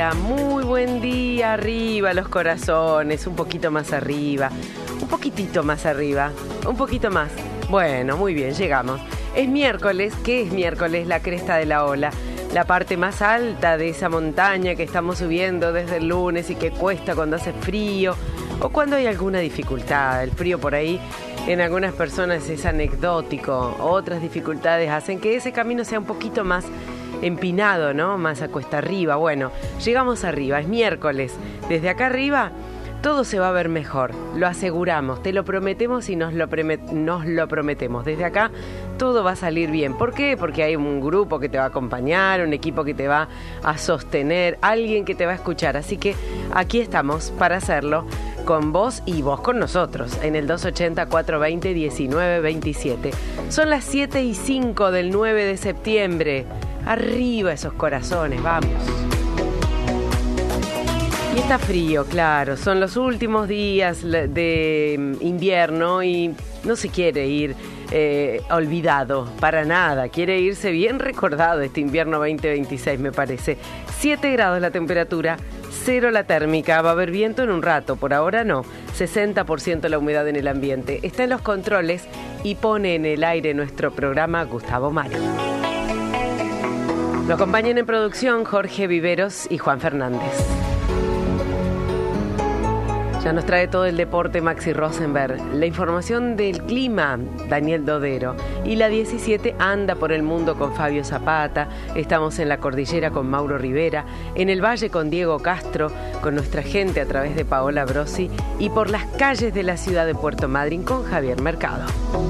muy buen día, arriba los corazones, un poquito más arriba, un poquitito más arriba, un poquito más. Bueno, muy bien, llegamos. Es miércoles, ¿qué es miércoles? La cresta de la ola, la parte más alta de esa montaña que estamos subiendo desde el lunes y que cuesta cuando hace frío o cuando hay alguna dificultad. El frío por ahí en algunas personas es anecdótico, otras dificultades hacen que ese camino sea un poquito más empinado, ¿no? Más a cuesta arriba. Bueno, llegamos arriba, es miércoles. Desde acá arriba todo se va a ver mejor, lo aseguramos, te lo prometemos y nos lo prometemos. Desde acá todo va a salir bien. ¿Por qué? Porque hay un grupo que te va a acompañar, un equipo que te va a sostener, alguien que te va a escuchar. Así que aquí estamos para hacerlo con vos y vos con nosotros en el 280-420-1927. Son las 7:05 del 9 de septiembre. Arriba esos corazones, vamos. Y está frío, claro, son los últimos días de invierno y no se quiere ir olvidado para nada, quiere irse bien recordado este invierno 2026, me parece. 7 grados la temperatura, 0 la térmica, va a haber viento en un rato, por ahora no, 60% la humedad en el ambiente. Está en los controles y pone en el aire nuestro programa Gustavo Mari. Lo acompañan en producción Jorge Viveros y Juan Fernández. Ya nos trae todo el deporte Maxi Rosenberg, la información del clima Daniel Dodero y la 17 anda por el mundo con Fabio Zapata. Estamos en la cordillera con Mauro Rivera, en el valle con Diego Castro, con nuestra gente a través de Paola Brosi y por las calles de la ciudad de Puerto Madryn con Javier Mercado.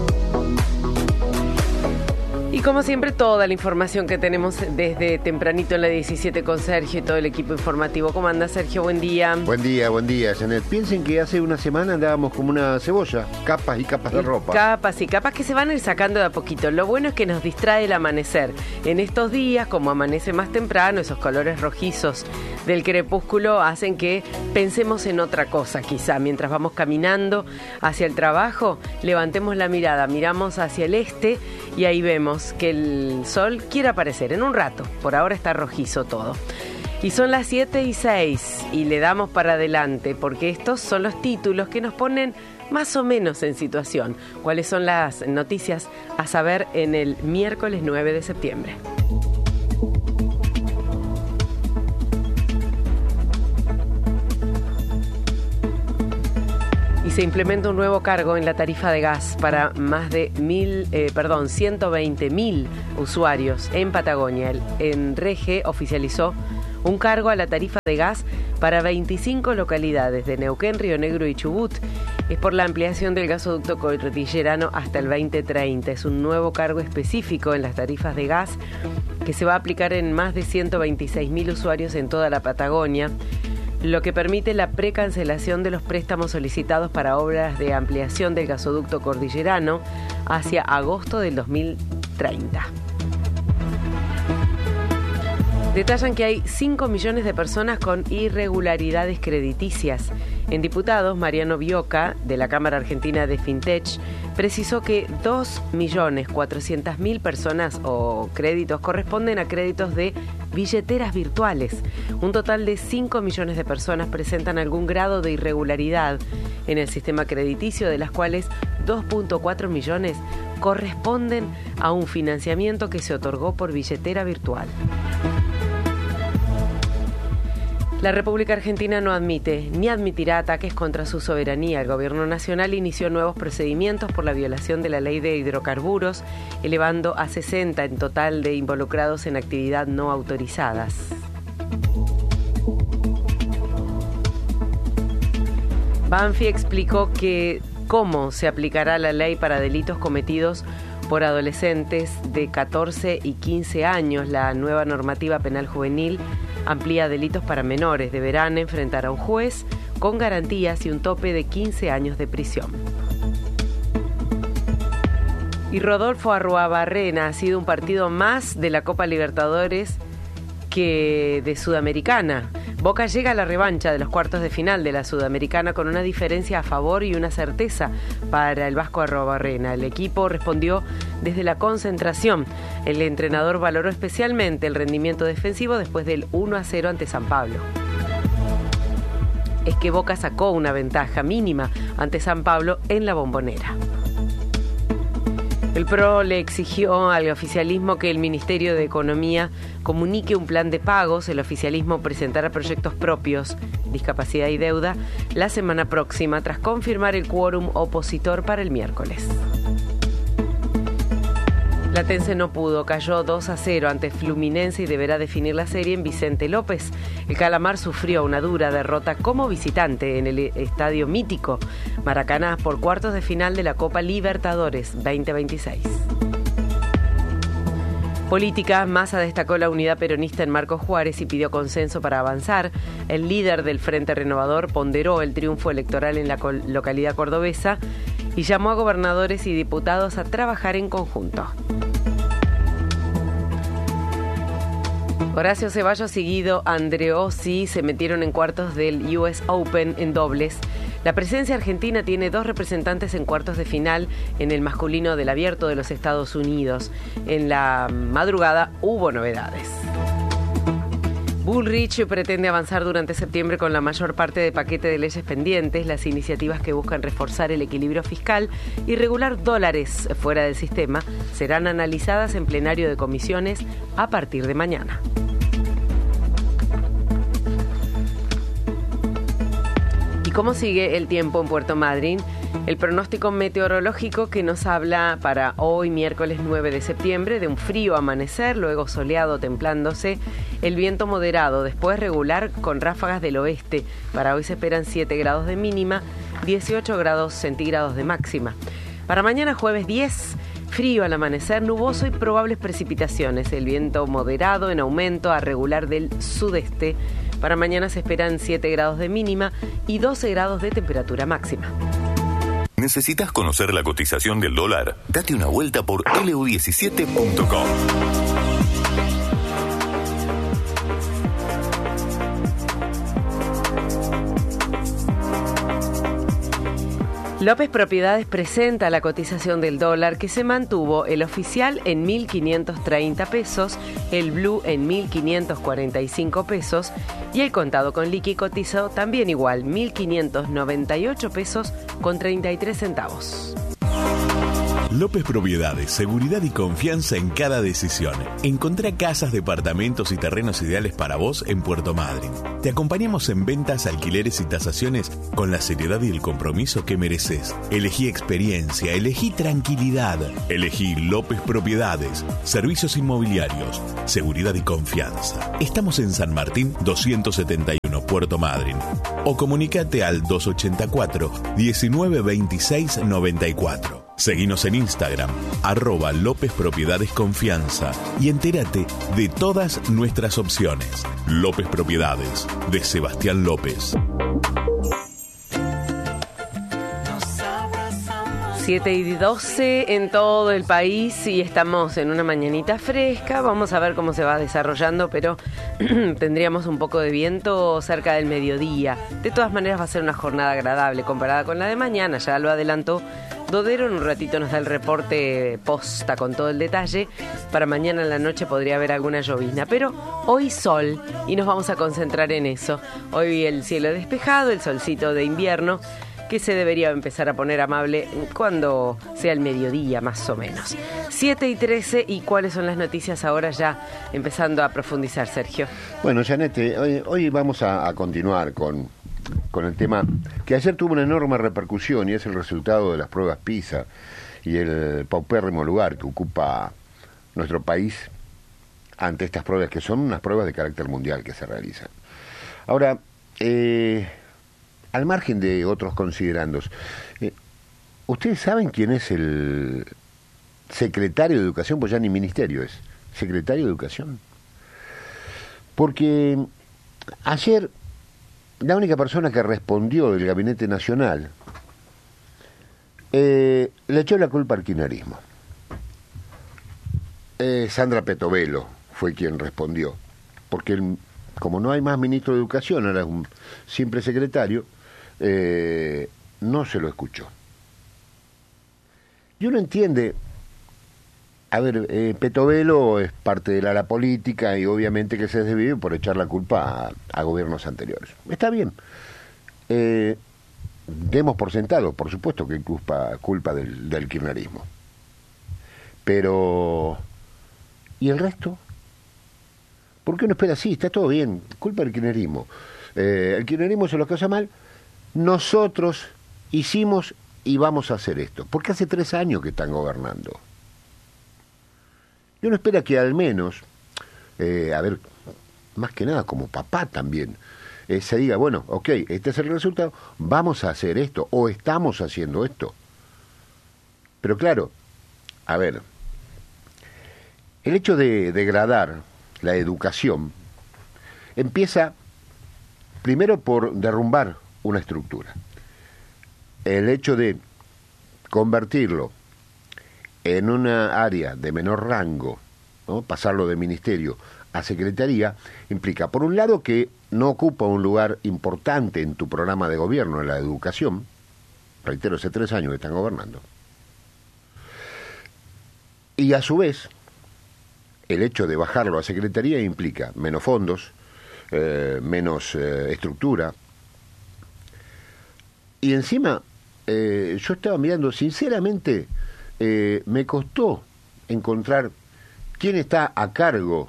Y como siempre, toda la información que tenemos desde tempranito en la 17 con Sergio y todo el equipo informativo. ¿Cómo anda, Sergio? Buen día. Buen día, Janet. Piensen que hace una semana andábamos como una cebolla, capas y capas de ropa. Capas y capas que se van a ir sacando de a poquito. Lo bueno es que nos distrae el amanecer. En estos días, como amanece más temprano, esos colores rojizos del crepúsculo hacen que pensemos en otra cosa, quizá. Mientras vamos caminando hacia el trabajo, levantemos la mirada, miramos hacia el este y ahí vemos que el sol quiere aparecer en un rato. Por ahora está rojizo todo. Y son las 7:06 y le damos para adelante porque estos son los títulos que nos ponen más o menos en situación. ¿Cuáles son las noticias a saber en el miércoles 9 de septiembre? Se implementa un nuevo cargo en la tarifa de gas para más de 120.000 usuarios en Patagonia. En REGE oficializó un cargo a la tarifa de gas para 25 localidades de Neuquén, Río Negro y Chubut. Es por la ampliación del gasoducto cordillerano hasta el 2030. Es un nuevo cargo específico en las tarifas de gas que se va a aplicar en más de 126.000 usuarios en toda la Patagonia, lo que permite la precancelación de los préstamos solicitados para obras de ampliación del gasoducto cordillerano hacia agosto del 2030. Detallan que hay 5 millones de personas con irregularidades crediticias. En Diputados, Mariano Bioca, de la Cámara Argentina de Fintech, precisó que 2.400.000 personas o créditos corresponden a créditos de billeteras virtuales. Un total de 5 millones de personas presentan algún grado de irregularidad en el sistema crediticio, de las cuales 2.4 millones corresponden a un financiamiento que se otorgó por billetera virtual. La República Argentina no admite ni admitirá ataques contra su soberanía. El Gobierno Nacional inició nuevos procedimientos por la violación de la ley de hidrocarburos, elevando a 60 en total de involucrados en actividad no autorizadas. Banfi explicó que cómo se aplicará la ley para delitos cometidos por adolescentes de 14 y 15 años. La nueva normativa penal juvenil amplía delitos para menores. Deberán enfrentar a un juez con garantías y un tope de 15 años de prisión. Y Rodolfo Arruabarrena ha sido un partido más de la Copa Libertadores que de Sudamericana. Boca llega a la revancha de los cuartos de final de la Sudamericana con una diferencia a favor y una certeza para el vasco Arruabarrena. El equipo respondió desde la concentración. El entrenador valoró especialmente el rendimiento defensivo después del 1-0 ante San Pablo. Es que Boca sacó una ventaja mínima ante San Pablo en la Bombonera. El PRO le exigió al oficialismo que el Ministerio de Economía comunique un plan de pagos. El oficialismo presentará proyectos propios, discapacidad y deuda, la semana próxima, tras confirmar el quórum opositor para el miércoles. Platense no pudo, cayó 2-0 ante Fluminense y deberá definir la serie en Vicente López. El Calamar sufrió una dura derrota como visitante en el estadio mítico Maracaná por cuartos de final de la Copa Libertadores 2026. Política, Massa destacó la unidad peronista en Marcos Juárez y pidió consenso para avanzar. El líder del Frente Renovador ponderó el triunfo electoral en la localidad cordobesa y llamó a gobernadores y diputados a trabajar en conjunto. Horacio Ceballos y Guido Andreossi se metieron en cuartos del US Open en dobles. La presencia argentina tiene 2 representantes en cuartos de final en el masculino del Abierto de los Estados Unidos. En la madrugada hubo novedades. Bullrich pretende avanzar durante septiembre con la mayor parte del paquete de leyes pendientes, las iniciativas que buscan reforzar el equilibrio fiscal y regular dólares fuera del sistema serán analizadas en plenario de comisiones a partir de mañana. ¿Cómo sigue el tiempo en Puerto Madryn? El pronóstico meteorológico que nos habla para hoy, miércoles 9 de septiembre, de un frío amanecer, luego soleado templándose, el viento moderado, después regular con ráfagas del oeste. Para hoy se esperan 7 grados de mínima, 18 grados centígrados de máxima. Para mañana jueves 10, frío al amanecer, nuboso y probables precipitaciones. El viento moderado en aumento a regular del sudeste. Para mañana se esperan 7 grados de mínima y 12 grados de temperatura máxima. ¿Necesitas conocer la cotización del dólar? Date una vuelta por lu17.com. López Propiedades presenta la cotización del dólar, que se mantuvo el oficial en 1.530 pesos, el blue en 1.545 pesos y el contado con liqui cotizó también igual, 1.598 pesos con 33 centavos. López Propiedades, seguridad y confianza en cada decisión. Encontrá casas, departamentos y terrenos ideales para vos en Puerto Madryn. Te acompañamos en ventas, alquileres y tasaciones con la seriedad y el compromiso que mereces. Elegí experiencia, elegí tranquilidad. Elegí López Propiedades, servicios inmobiliarios, seguridad y confianza. Estamos en San Martín 271, Puerto Madryn. O comunícate al 284 1926 94. Seguinos en Instagram, @López Propiedades Confianza, y entérate de todas nuestras opciones. López Propiedades, de Sebastián López. 7:12 en todo el país y estamos en una mañanita fresca. Vamos a ver cómo se va desarrollando, pero tendríamos un poco de viento cerca del mediodía. De todas maneras va a ser una jornada agradable comparada con la de mañana, ya lo adelantó Dodero. En un ratito nos da el reporte posta con todo el detalle. Para mañana en la noche podría haber alguna llovizna, pero hoy sol y nos vamos a concentrar en eso. Hoy el cielo despejado, el solcito de invierno, que se debería empezar a poner amable cuando sea el mediodía, más o menos. 7:13, ¿y cuáles son las noticias ahora ya empezando a profundizar, Sergio? Bueno, Janete, hoy vamos a continuar con el tema que ayer tuvo una enorme repercusión y es el resultado de las pruebas PISA y el paupérrimo lugar que ocupa nuestro país ante estas pruebas, que son unas pruebas de carácter mundial que se realizan. Ahora, al margen de otros considerandos, ¿ustedes saben quién es el secretario de Educación? Pues ya ni ministerio es, secretario de Educación. Porque ayer la única persona que respondió del Gabinete Nacional le echó la culpa al kirchnerismo. Sandra Petovelo fue quien respondió, porque como no hay más ministro de Educación, ahora es un simple secretario, no se lo escuchó. Y uno entiende A ver, Petovelo es parte del ala política y obviamente que se desvive por echar la culpa a gobiernos anteriores. Está bien. Demos por sentado, por supuesto que es culpa del kirchnerismo. Pero, ¿y el resto? ¿Por qué uno espera así? Está todo bien, culpa del kirchnerismo. El kirchnerismo hizo las cosas mal, nosotros hicimos y vamos a hacer esto. Porque hace 3 años que están gobernando. Y uno espera que al menos, a ver, más que nada como papá también, se diga, bueno, ok, este es el resultado, vamos a hacer esto, o estamos haciendo esto. Pero claro, a ver, el hecho de degradar la educación empieza primero por derrumbar una estructura. El hecho de convertirlo en una área de menor rango, ¿no? Pasarlo de ministerio a secretaría, implica, por un lado, que no ocupa un lugar importante en tu programa de gobierno, en la educación. Reitero, hace 3 años que están gobernando. Y a su vez, el hecho de bajarlo a secretaría implica menos fondos, menos estructura. Y encima, yo estaba mirando, sinceramente, me costó encontrar quién está a cargo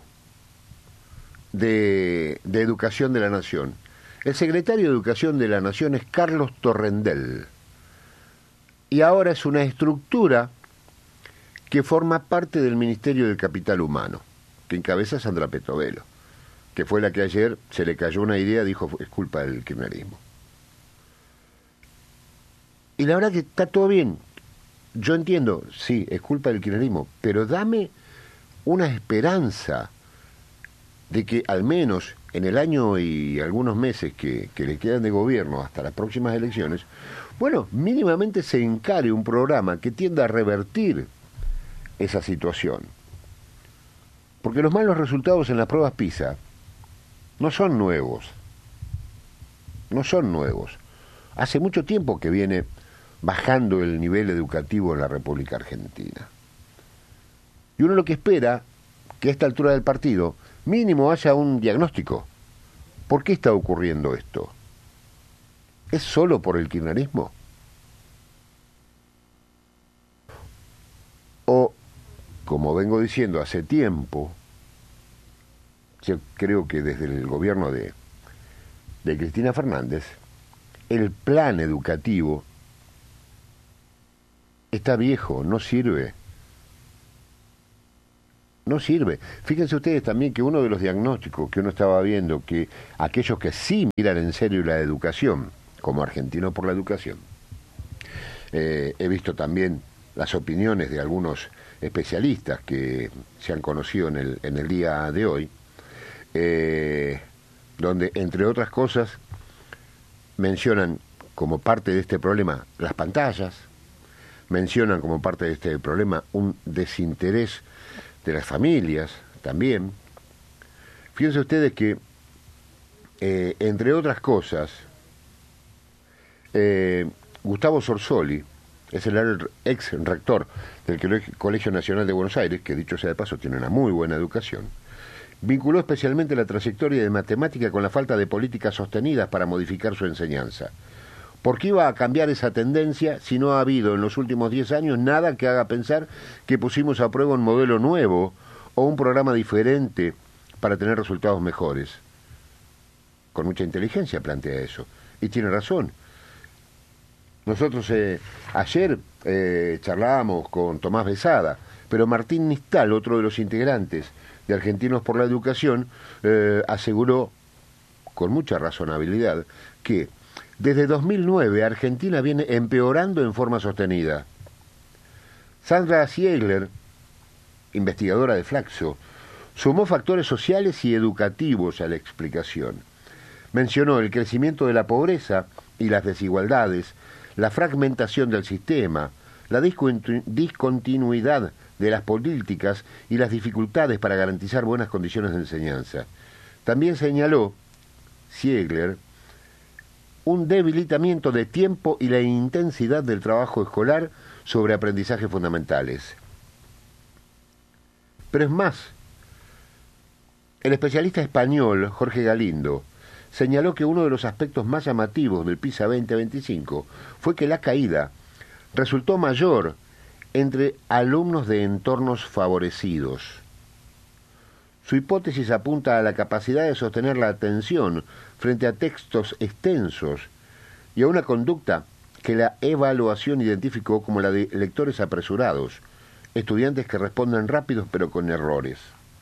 de Educación de la Nación. El secretario de Educación de la Nación es Carlos Torrendel. Y ahora es una estructura que forma parte del Ministerio del Capital Humano, que encabeza Sandra Petovelo, que fue la que ayer se le cayó una idea, dijo, es culpa del kirchnerismo. Y la verdad que está todo bien. Yo entiendo, sí, es culpa del kirchnerismo, pero dame una esperanza de que al menos en el año y algunos meses que le quedan de gobierno hasta las próximas elecciones, bueno, mínimamente se encare un programa que tienda a revertir esa situación. Porque los malos resultados en las pruebas PISA no son nuevos. No son nuevos. Hace mucho tiempo que viene bajando el nivel educativo en la República Argentina. Y uno lo que espera, que a esta altura del partido, mínimo haya un diagnóstico. ¿Por qué está ocurriendo esto? ¿Es solo por el kirchnerismo? O, como vengo diciendo hace tiempo, yo creo que desde el gobierno de Cristina Fernández, el plan educativo está viejo, no sirve. No sirve. Fíjense ustedes también que uno de los diagnósticos que uno estaba viendo, que aquellos que sí miran en serio la educación, como Argentinos por la Educación, he visto también las opiniones de algunos especialistas que se han conocido en el día de hoy, donde, entre otras cosas, mencionan como parte de este problema las pantallas, mencionan como parte de este problema un desinterés de las familias también. Fíjense ustedes que, entre otras cosas, Gustavo Sorsoli es el ex rector del Colegio Nacional de Buenos Aires, que dicho sea de paso tiene una muy buena educación, vinculó especialmente la trayectoria de matemática con la falta de políticas sostenidas para modificar su enseñanza. ¿Por qué iba a cambiar esa tendencia si no ha habido en los últimos 10 años nada que haga pensar que pusimos a prueba un modelo nuevo o un programa diferente para tener resultados mejores? Con mucha inteligencia plantea eso. Y tiene razón. Nosotros ayer charlábamos con Tomás Besada, pero Martín Nistal, otro de los integrantes de Argentinos por la Educación, aseguró con mucha razonabilidad que desde 2009 Argentina viene empeorando en forma sostenida. Sandra Ziegler, investigadora de Flaxo, sumó factores sociales y educativos a la explicación. Mencionó el crecimiento de la pobreza y las desigualdades, la fragmentación del sistema, la discontinuidad de las políticas y las dificultades para garantizar buenas condiciones de enseñanza. También señaló Ziegler un debilitamiento de tiempo y la intensidad del trabajo escolar sobre aprendizajes fundamentales. Pero es más, el especialista español Jorge Galindo señaló que uno de los aspectos más llamativos del PISA 2025 fue que la caída resultó mayor entre alumnos de entornos favorecidos. Su hipótesis apunta a la capacidad de sostener la atención frente a textos extensos y a una conducta que la evaluación identificó como la de lectores apresurados, estudiantes que responden rápidos pero con errores.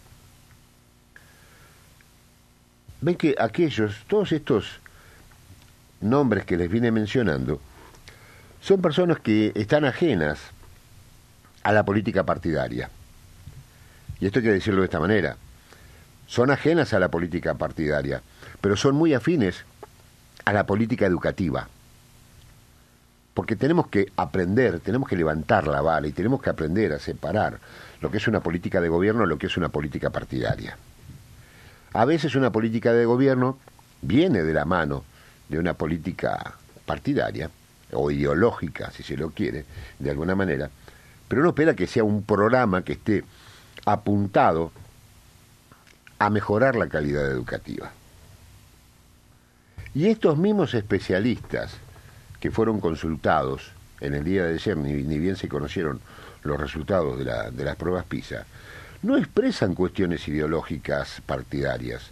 Ven que todos estos nombres que les vine mencionando, son personas que están ajenas a la política partidaria. Y esto hay que decirlo de esta manera. Son ajenas a la política partidaria, pero son muy afines a la política educativa. Porque tenemos que aprender, tenemos que levantar la vara y tenemos que aprender a separar lo que es una política de gobierno de lo que es una política partidaria. A veces una política de gobierno viene de la mano de una política partidaria, o ideológica, si se lo quiere, de alguna manera, pero uno espera que sea un programa que esté apuntado a mejorar la calidad educativa. Y estos mismos especialistas que fueron consultados en el día de ayer, ni bien se conocieron los resultados de las pruebas PISA, no expresan cuestiones ideológicas partidarias.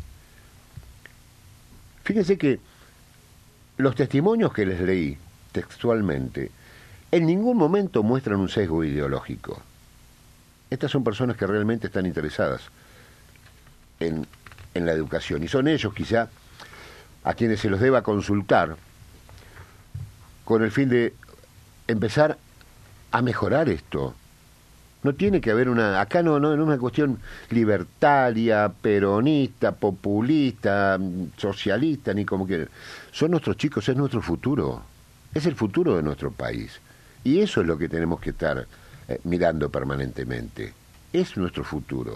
Fíjense que los testimonios que les leí textualmente en ningún momento muestran un sesgo ideológico. Estas son personas que realmente están interesadas en la educación y son ellos quizá a quienes se los deba consultar con el fin de empezar a mejorar esto. No tiene que haber acá no es una cuestión libertaria, peronista, populista, socialista, ni como quieran. Son nuestros chicos, es nuestro futuro, es el futuro de nuestro país. Y eso es lo que tenemos que estar mirando permanentemente. Es nuestro futuro.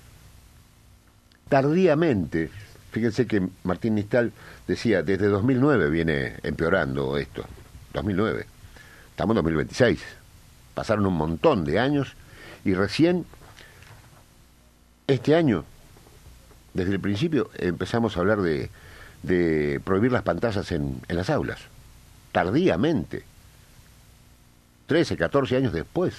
Tardíamente, fíjense que Martín Nistal decía, desde 2009 viene empeorando esto. 2009. Estamos en 2026. Pasaron un montón de años y recién este año, desde el principio, empezamos a hablar de prohibir las pantallas en las aulas. Tardíamente. 13, 14 años después.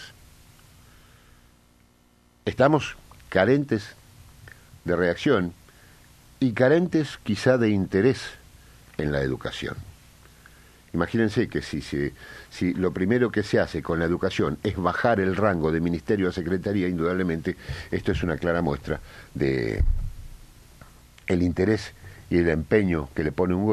Estamos carentes de reacción y carentes quizá de interés en la educación. Imagínense que si lo primero que se hace con la educación es bajar el rango de ministerio a secretaría, indudablemente esto es una clara muestra de el interés y el empeño que le pone un